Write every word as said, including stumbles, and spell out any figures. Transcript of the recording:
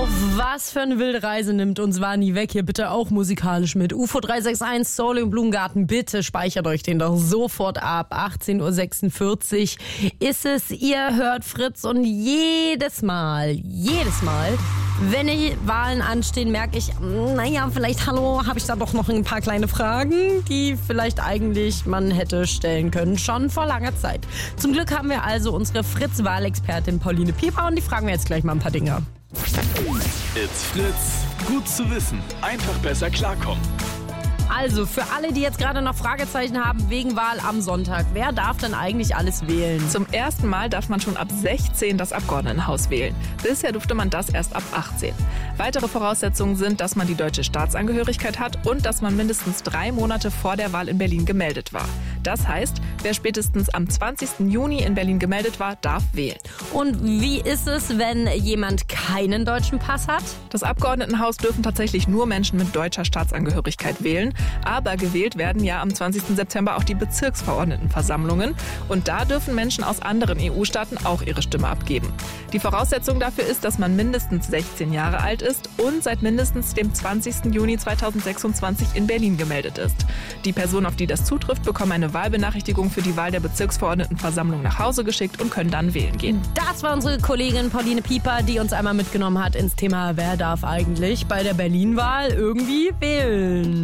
Auf was für eine wilde Reise nimmt uns Vani weg hier bitte auch musikalisch mit. U F O drei sechs eins, Soul im Blumengarten, bitte speichert euch den doch sofort ab. achtzehn Uhr sechsundvierzig ist es, ihr hört Fritz und jedes Mal, jedes Mal, wenn die Wahlen anstehen, merke ich, naja, vielleicht, hallo, habe ich da doch noch ein paar kleine Fragen, die vielleicht eigentlich man hätte stellen können, schon vor langer Zeit. Zum Glück haben wir also unsere Fritz-Wahlexpertin Pauline Pieper und die fragen wir jetzt gleich mal ein paar Dinge. It's Fritz. Gut zu wissen. Einfach besser klarkommen. Also, für alle, die jetzt gerade noch Fragezeichen haben wegen Wahl am Sonntag, wer darf denn eigentlich alles wählen? Zum ersten Mal darf man schon ab sechzehn das Abgeordnetenhaus wählen. Bisher durfte man das erst ab achtzehn. Weitere Voraussetzungen sind, dass man die deutsche Staatsangehörigkeit hat und dass man mindestens drei Monate vor der Wahl in Berlin gemeldet war. Das heißt, wer spätestens am zwanzigsten Juni in Berlin gemeldet war, darf wählen. Und wie ist es, wenn jemand keinen deutschen Pass hat? Das Abgeordnetenhaus dürfen tatsächlich nur Menschen mit deutscher Staatsangehörigkeit wählen. Aber gewählt werden ja am zwanzigsten September auch die Bezirksverordnetenversammlungen. Und da dürfen Menschen aus anderen E U-Staaten auch ihre Stimme abgeben. Die Voraussetzung dafür ist, dass man mindestens sechzehn Jahre alt ist und seit mindestens dem zwanzigsten Juni zweitausendsechsundzwanzig in Berlin gemeldet ist. Die Personen, auf die das zutrifft, bekommen eine Wahlbenachrichtigung für die Wahl der Bezirksverordnetenversammlung nach Hause geschickt und können dann wählen gehen. Das war unsere Kollegin Pauline Pieper, die uns einmal mitgenommen hat ins Thema, wer darf eigentlich bei der Berlin-Wahl irgendwie wählen.